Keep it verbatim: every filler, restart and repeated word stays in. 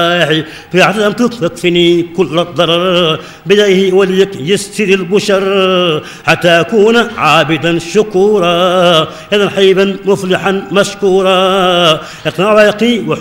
في عدم تكفني كل الضرر بديه وليك يسر البشر حتى أكون عابدا شكورا إذا حيبا مفلحا مشكورا يقنع ويقي